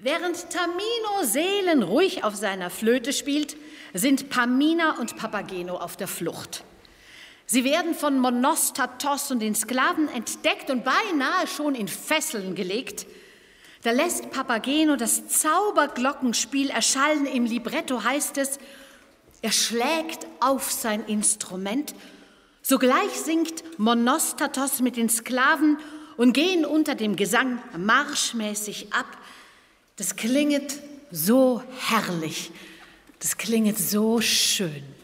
Während Tamino seelenruhig auf seiner Flöte spielt, sind Pamina und Papageno auf der Flucht. Sie werden von Monostatos und den Sklaven entdeckt und beinahe schon in Fesseln gelegt. Da lässt Papageno das Zauberglockenspiel erschallen. Im Libretto heißt es, er schlägt auf sein Instrument. Sogleich singt Monostatos mit den Sklaven und gehen unter dem Gesang marschmäßig ab. Das klinget so herrlich, das klinget so schön.